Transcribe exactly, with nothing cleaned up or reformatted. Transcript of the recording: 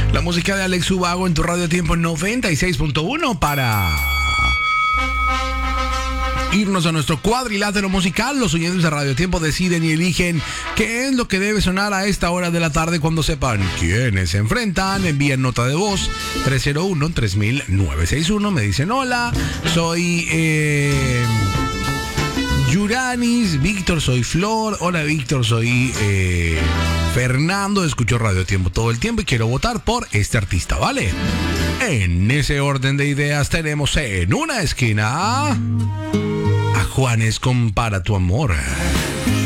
La música de Alex Ubago en tu Radio Tiempo noventa y seis punto uno para irnos a nuestro cuadrilátero musical. Los oyentes de Radio Tiempo deciden y eligen qué es lo que debe sonar a esta hora de la tarde. Cuando sepan quiénes se enfrentan, envíen nota de voz tres cero uno, tres mil, nueve seis uno. Me dicen: hola, soy eh, Yuranis. Víctor, soy Flor. Hola, Víctor, soy eh, Fernando. Escucho Radio Tiempo todo el tiempo y quiero votar por este artista, ¿vale? En ese orden de ideas tenemos en una esquina a Juanes con Para tu amor.